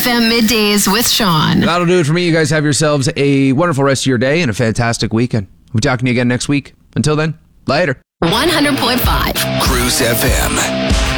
FM Middays with Sean. That'll do it for me. You guys have yourselves a wonderful rest of your day and a fantastic weekend. We'll be talking to you again next week. Until then, later. 100.5 Cruise FM.